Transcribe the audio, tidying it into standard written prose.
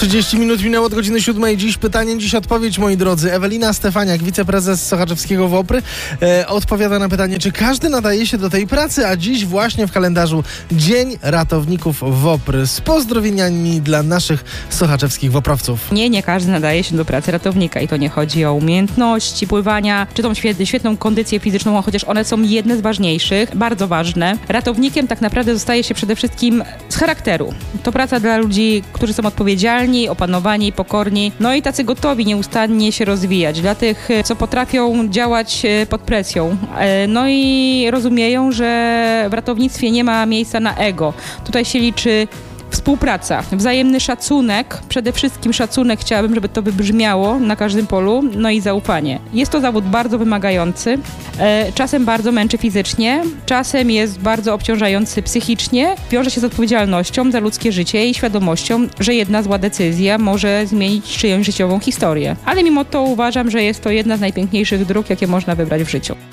30 minut minęło od godziny 7. Dziś pytanie, dziś odpowiedź, moi drodzy. Ewelina Stefaniak, wiceprezes Sochaczewskiego WOPR, odpowiada na pytanie, czy każdy nadaje się do tej pracy, a dziś właśnie w kalendarzu Dzień Ratowników WOPR. Z pozdrowieniami dla naszych sochaczewskich woprowców. Nie każdy nadaje się do pracy ratownika i to nie chodzi o umiejętności pływania, czy tą świetną kondycję fizyczną, a chociaż one są jedne z ważniejszych, bardzo ważne. Ratownikiem tak naprawdę zostaje się przede wszystkim z charakteru. To praca dla ludzi, którzy są odpowiedzialni, opanowani, pokorni, no i tacy gotowi nieustannie się rozwijać. Dla tych, co potrafią działać pod presją. No i rozumieją, że w ratownictwie nie ma miejsca na ego. Tutaj się liczy współpraca, wzajemny szacunek, przede wszystkim szacunek, chciałabym, żeby to wybrzmiało na każdym polu, no i zaufanie. Jest to zawód bardzo wymagający, czasem bardzo męczy fizycznie, czasem jest bardzo obciążający psychicznie, wiąże się z odpowiedzialnością za ludzkie życie i świadomością, że jedna zła decyzja może zmienić czyjąś życiową historię. Ale mimo to uważam, że jest to jedna z najpiękniejszych dróg, jakie można wybrać w życiu.